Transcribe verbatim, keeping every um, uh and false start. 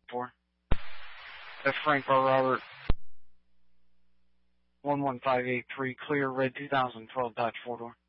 four. F Frank R. Robert. one one five eight three, clear, red two thousand twelve Dodge four door.